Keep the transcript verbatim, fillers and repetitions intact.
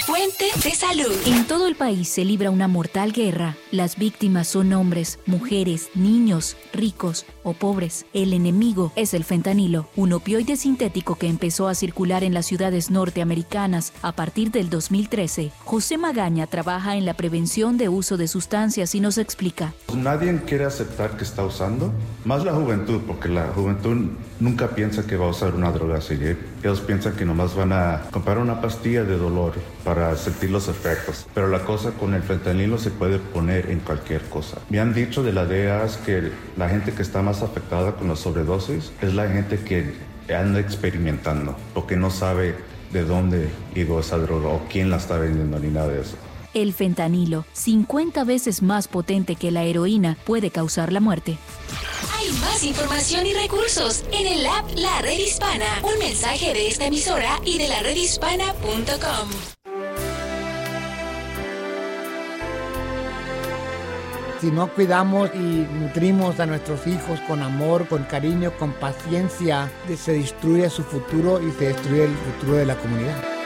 fuente de salud. En todo el país se libra una mortal guerra. Las víctimas son hombres, mujeres, niños, ricos o pobres. El enemigo es el fentanilo, un opioide sintético que empezó a circular en las ciudades norteamericanas a partir del dos mil trece. José Magaña trabaja en la prevención de uso de sustancias y nos explica. Nadie quiere aceptar que está usando, más la juventud, porque la juventud nunca piensa que va a usar una droga así. Ellos piensan que nomás van a comprar una pastilla de dolor para sentir los efectos. Pero la cosa con el fentanilo se puede poner en cualquier cosa. Me han dicho de la D E A S que la gente que está más afectada con la sobredosis es la gente que anda experimentando, porque no sabe de dónde llegó esa droga o quién la está vendiendo ni nada de eso. El fentanilo, cincuenta veces más potente que la heroína, puede causar la muerte. Hay más información y recursos en el app La Red Hispana. Un mensaje de esta emisora y de la red hispana punto com. Si no cuidamos y nutrimos a nuestros hijos con amor, con cariño, con paciencia, se destruye su futuro y se destruye el futuro de la comunidad.